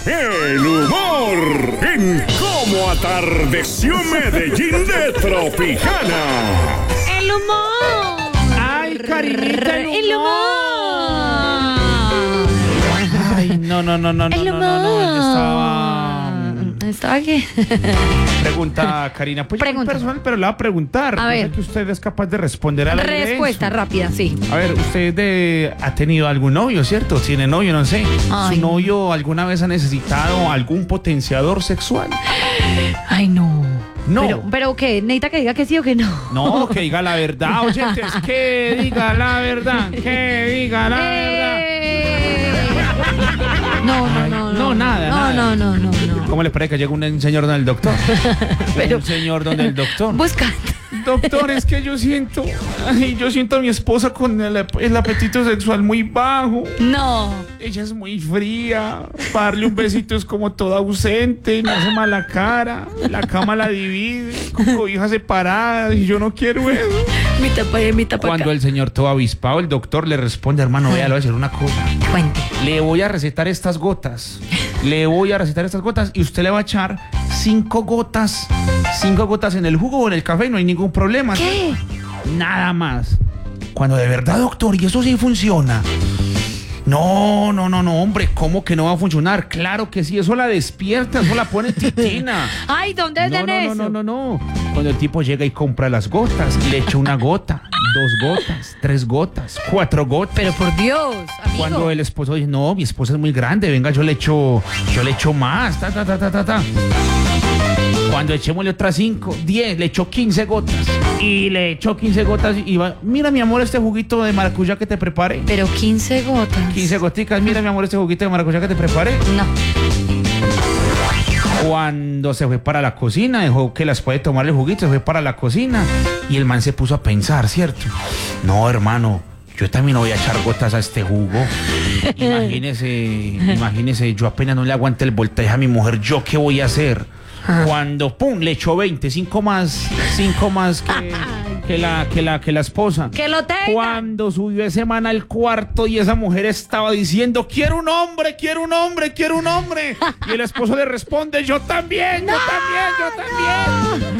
El humor en Cómo Atardeció Medellín de Tropicana. ¡El humor! ¡Ay, Karinita, ¡El humor! Ay, no, ¡El humor! ¿Estaba qué? Pregunta, Karina. Pues Pregunta. muy personal, pero le va a preguntar. A ver. Sé que usted es capaz de responder a la Respuesta rápida, sí. A ver, usted ha tenido algún novio, ¿cierto? ¿Tiene novio? No sé. Ay. ¿Su novio alguna vez ha necesitado algún potenciador sexual? Ay, no. No. ¿Pero qué? ¿Necesita que diga que sí o que no? No, que diga la verdad, oyentes. Que diga la verdad. Que diga la verdad. No, nada. No. ¿Cómo le parece que llega un señor donde el doctor? Pero- Un señor donde el doctor. Busca. Doctor, es que yo siento a mi esposa con el apetito sexual muy bajo. No. Ella es muy fría. Para darle un besito es como toda ausente, me hace mala cara. La cama la divide, con cobijas separadas y yo no quiero eso. Mi tapa y mi tapa. Cuando el señor todo avispado, el doctor le responde, hermano, vea, le voy a decir una cosa. Cuente. Le voy a recetar estas gotas. Y usted le va a echar 5 gotas en el jugo o en el café, no hay ningún problema. ¿Qué? Nada más. Cuando de verdad, doctor, y eso sí funciona. No, hombre, ¿cómo que no va a funcionar? Claro que sí, eso la despierta, eso la pone titina. Ay, ¿dónde venden eso? No. Cuando el tipo llega y compra las gotas, le echa una gota, 2 gotas, 3 gotas, 4 gotas. Pero por Dios, amigo. Cuando el esposo dice, no, mi esposa es muy grande, venga, yo le echo más, ta. Cuando echémosle otras 5, 10, le echó 15 gotas. Y le echó 15 gotas y va, mira, mi amor, este juguito de maracuyá que te preparé. Pero 15 gotas. 15 goticas, mira, mi amor, este juguito de maracuyá que te preparé. No. Cuando se fue para la cocina, dejó que las puede tomar el juguito, se fue para la cocina. Y el man se puso a pensar, ¿cierto? No, hermano, yo también voy a echar gotas a este jugo. Imagínese, yo apenas no le aguante el voltaje a mi mujer, ¿yo qué voy a hacer? Cuando, pum, le echó 20, 5 más que la esposa. ¡Que lo tenga! Cuando subió ese man al cuarto y esa mujer estaba diciendo, quiero un hombre. Y el esposo le responde, yo también.